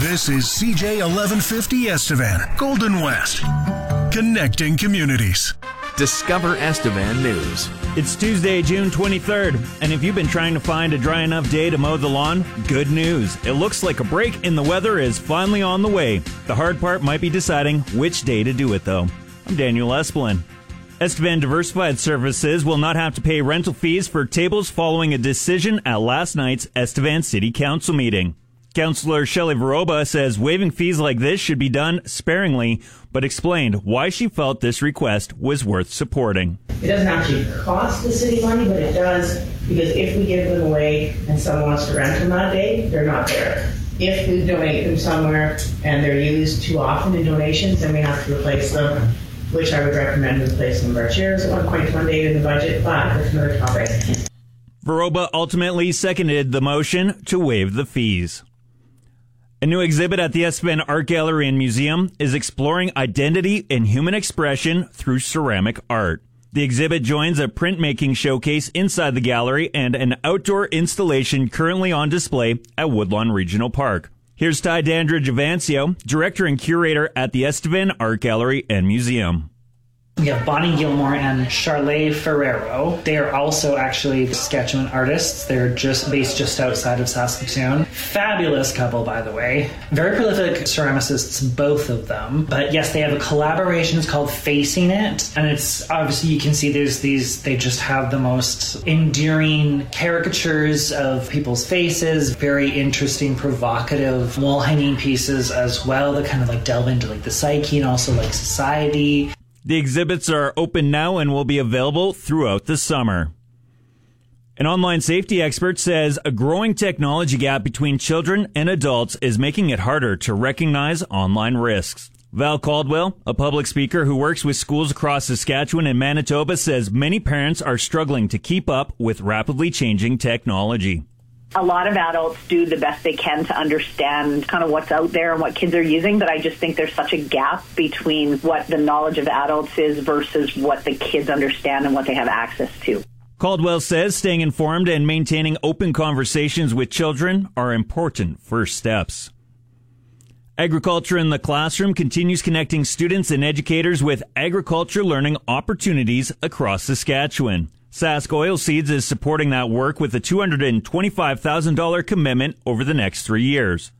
This is CJ 1150 Estevan, Golden West, connecting communities. Discover Estevan News. It's Tuesday, June 23rd, and if you've been trying to find a dry enough day to mow the lawn, good news. It looks like a break in the weather is finally on the way. The hard part might be deciding which day to do it, though. I'm Daniel Esplin. Estevan Diversified Services will not have to pay rental fees for tables following a decision at last night's Estevan City Council meeting. Councillor Shelley Varoba says waiving fees like this should be done sparingly, but explained why she felt this request was worth supporting. It doesn't actually cost the city money, but it does because if we give them away and someone wants to rent them that day, they're not there. If we donate them somewhere and they're used too often in donations, then we have to replace them, which I would recommend replacing our chairs at 1.1 date in the budget, but that's another topic. Varoba ultimately seconded the motion to waive the fees. A new exhibit at the Estevan Art Gallery and Museum is exploring identity and human expression through ceramic art. The exhibit joins a printmaking showcase inside the gallery and an outdoor installation currently on display at Woodlawn Regional Park. Here's Ty Dandridge Avancio, director and curator at the Estevan Art Gallery and Museum. We have Bonnie Gilmore and Charley Ferrero. They are also actually Saskatchewan artists. They're based just outside of Saskatoon. Fabulous couple, by the way. Very prolific ceramicists, both of them. But yes, they have a collaboration. It's called Facing It. And it's obviously, you can see there's they just have the most endearing caricatures of people's faces. Very interesting, provocative wall hanging pieces as well that kind of like delve into like the psyche and also like society. The exhibits are open now and will be available throughout the summer. An online safety expert says a growing technology gap between children and adults is making it harder to recognize online risks. Val Caldwell, a public speaker who works with schools across Saskatchewan and Manitoba, says many parents are struggling to keep up with rapidly changing technology. A lot of adults do the best they can to understand kind of what's out there and what kids are using, but I just think there's such a gap between what the knowledge of adults is versus what the kids understand and what they have access to. Caldwell says staying informed and maintaining open conversations with children are important first steps. Agriculture in the Classroom continues connecting students and educators with agriculture learning opportunities across Saskatchewan. Sask Oilseeds is supporting that work with a $225,000 commitment over the next 3 years.